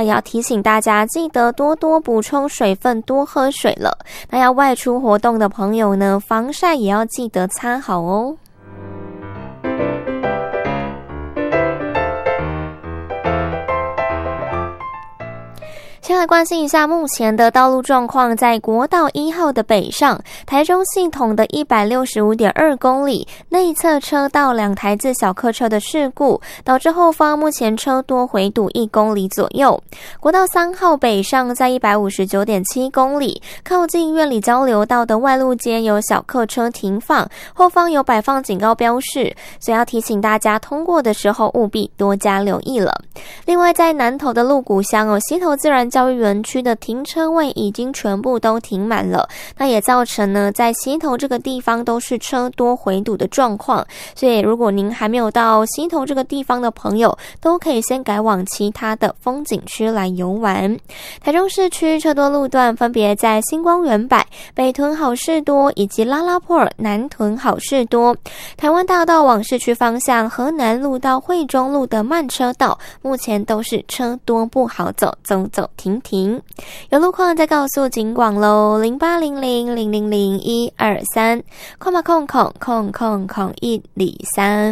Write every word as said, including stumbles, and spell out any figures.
那也要提醒大家记得多多补充水分，多喝水了。那要外出活动的朋友呢，防晒也要记得擦好哦。先来关心一下目前的道路状况，在国道一号的北上，台中系统的 一百六十五点二公里，内侧车道两台自小客车的事故，导致后方目前车多回堵一公里左右。国道三号北上，在 一百五十九点七公里，靠近苑里交流道的外路街有小客车停放，后方有摆放警告标示，所以要提醒大家通过的时候务必多加留意了。另外在南投的鹿谷乡哦，溪头自然教育园区的停车位已经全部都停满了，那也造成呢在溪头这个地方都是车多回堵的状况，所以如果您还没有到溪头这个地方的朋友，都可以先改往其他的风景区来游玩。台中市区车多路段分别在星光园百、北屯好事多以及拉拉坡尔南屯好事多。台湾大道往市区方向，河南路到惠中路的慢车道目前都是车多不好走，走走停停。有路况再告诉警广咯，零八零零零零零一二三，空吧空空空空空一里三。